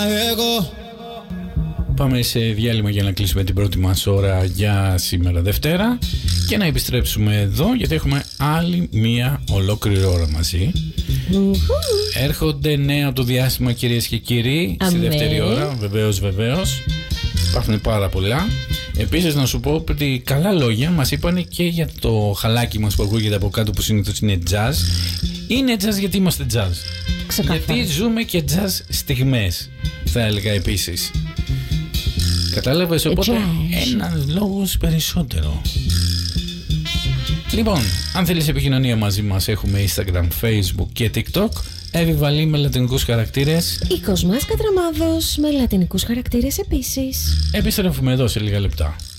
Πάμε σε διάλειμμα για να κλείσουμε την πρώτη μας ώρα για σήμερα Δευτέρα και να επιστρέψουμε εδώ γιατί έχουμε άλλη μία ολόκληρη ώρα μαζί. Έρχονται νέα από το διάστημα, κυρίες και κύριοι, στη δεύτερη ώρα. Βεβαίως. Υπάρχουν πάρα πολλά. Επίσης να σου πω ότι καλά λόγια μας είπαν και για το χαλάκι μας που ακούγεται από κάτω, που συνήθως είναι jazz. Είναι jazz γιατί είμαστε jazz. Γιατί ζούμε και jazz στιγμές, θα έλεγα επίσης. Κατάλαβες, οπότε ένας λόγος περισσότερο. Λοιπόν, αν θέλεις επικοινωνία μαζί μας, έχουμε Instagram, Facebook και TikTok. Εύη Βαλή με λατινικούς χαρακτήρες. Η Κοσμάς Κατραμάδος με λατινικούς χαρακτήρες επίσης. Επιστρέφουμε εδώ σε λίγα λεπτά.